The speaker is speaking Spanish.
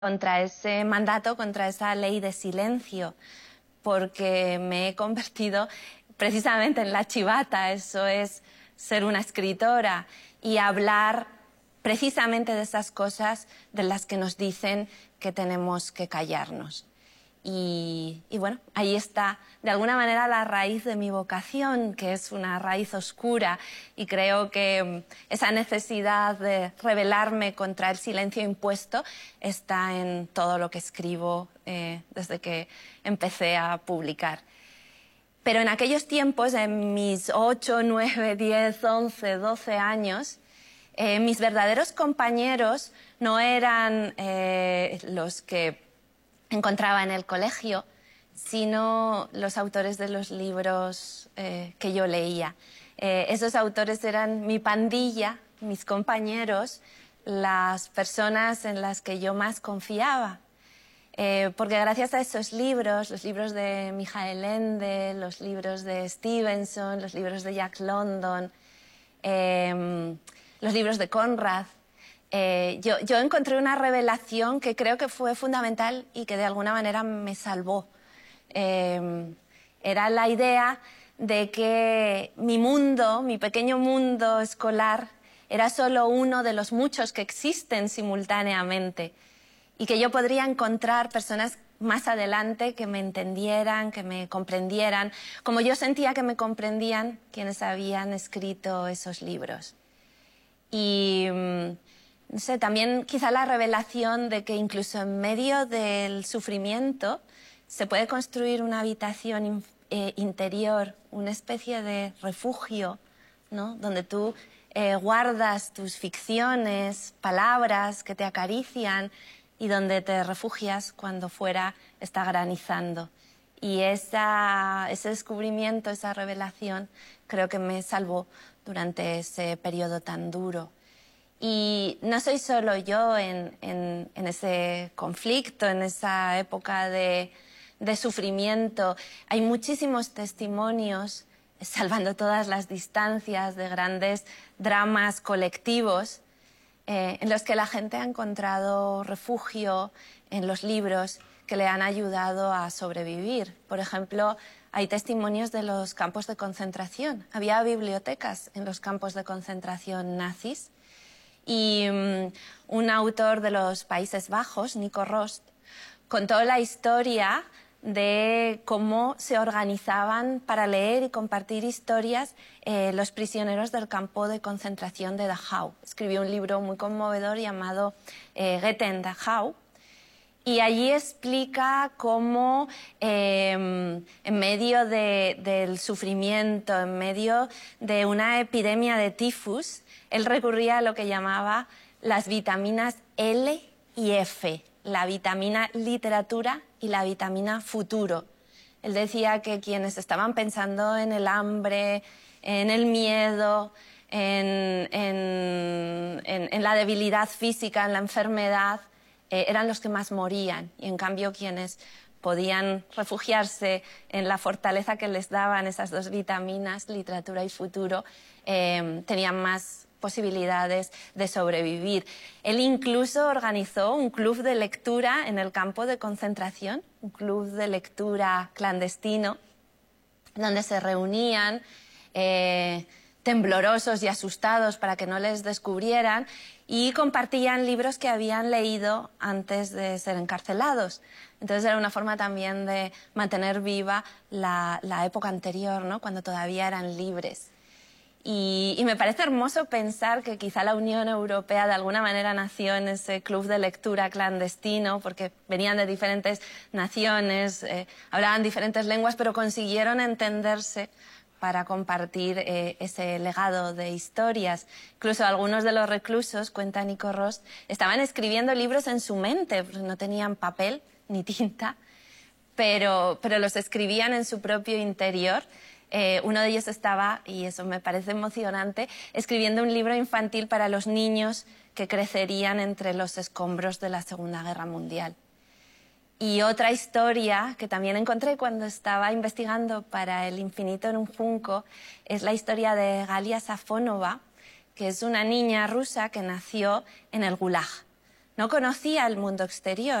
contra ese mandato, contra esa ley de silencio, porque me he convertido precisamente en la chivata. Eso es ser una escritora y hablar precisamente de esas cosas de las que nos dicen que tenemos que callarnos. Y bueno, ahí está de alguna manera la raíz de mi vocación, que es una raíz oscura, y creo que esa necesidad de rebelarme contra el silencio impuesto está en todo lo que escribo desde que empecé a publicar. Pero en aquellos tiempos, en mis 8, 9, 10, 11, 12 años, mis verdaderos compañeros no eran los que encontraba en el colegio, sino los autores de los libros que yo leía. Esos autores eran mi pandilla, mis compañeros, las personas en las que yo más confiaba. Porque gracias a esos libros, los libros de Michael Ende, los libros de Stevenson, los libros de Jack London, los libros de Conrad, yo encontré una revelación que creo que fue fundamental y que de alguna manera me salvó. Era la idea de que mi mundo, mi pequeño mundo escolar, era solo uno de los muchos que existen simultáneamente y que yo podría encontrar personas más adelante que me entendieran, que me comprendieran, como yo sentía que me comprendían quienes habían escrito esos libros. Y no sé, también quizá la revelación de que incluso en medio del sufrimiento se puede construir una habitación interior, una especie de refugio, ¿no? Donde tú guardas tus ficciones, palabras que te acarician y donde te refugias cuando fuera está granizando. Y ese descubrimiento, esa revelación, creo que me salvó durante ese periodo tan duro. Y no soy solo yo en ese conflicto, en esa época de sufrimiento. Hay muchísimos testimonios, salvando todas las distancias, de grandes dramas colectivos en los que la gente ha encontrado refugio en los libros que le han ayudado a sobrevivir. Por ejemplo, hay testimonios de los campos de concentración. Había bibliotecas en los campos de concentración nazis. Y un autor de los Países Bajos, Nico Rost, contó la historia de cómo se organizaban para leer y compartir historias los prisioneros del campo de concentración de Dachau. Escribió un libro muy conmovedor llamado Goethe en Dachau. Y allí explica cómo en medio del sufrimiento, en medio de una epidemia de tifus, él recurría a lo que llamaba las vitaminas L y F, la vitamina literatura y la vitamina futuro. Él decía que quienes estaban pensando en el hambre, en el miedo, en la debilidad física, en la enfermedad, eran los que más morían. Y en cambio quienes podían refugiarse en la fortaleza que les daban esas dos vitaminas, literatura y futuro, tenían más posibilidades de sobrevivir. Él incluso organizó un club de lectura en el campo de concentración, un club de lectura clandestino, donde se reunían temblorosos y asustados para que no les descubrieran y compartían libros que habían leído antes de ser encarcelados. Entonces era una forma también de mantener viva la época anterior, ¿no? Cuando todavía eran libres. Y me parece hermoso pensar que quizá la Unión Europea de alguna manera nació en ese club de lectura clandestino, porque venían de diferentes naciones, hablaban diferentes lenguas, pero consiguieron entenderse para compartir ese legado de historias. Incluso algunos de los reclusos, cuenta Nico Rost, estaban escribiendo libros en su mente, porque no tenían papel ni tinta, pero los escribían en su propio interior. Uno de ellos estaba, y eso me parece emocionante, escribiendo un libro infantil para los niños que crecerían entre los escombros de la Segunda Guerra Mundial. Y otra historia que también encontré cuando estaba investigando para El infinito en un junco es la historia de Galia Safonova, que es una niña rusa que nació en el Gulag. No conocía el mundo exterior.